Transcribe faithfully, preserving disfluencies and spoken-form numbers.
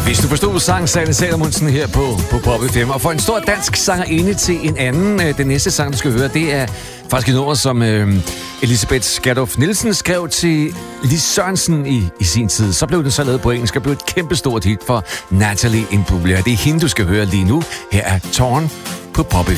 Hvis du forstod sang, Sanne Salomonsen her på, på Pop F M. Og for en stor dansk sangerinde til en anden, øh, den næste sang, du skal høre, det er faktisk et nummer, som øh, Elisabeth Skærtoft Nielsen skrev til Lis Sørensen i, i sin tid. Så blev den så lavet på engelsk og blev et kæmpestort hit for Natalie Imbruglia. Det er hende, du skal høre lige nu. Her er Torn på Pop F M.